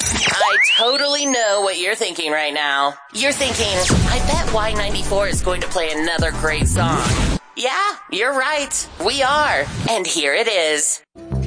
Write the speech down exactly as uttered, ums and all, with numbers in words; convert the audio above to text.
I totally know what you're thinking right now. You're thinking, I bet Y ninety-four is going to play another great song. Yeah, you're right. We are. And here it is.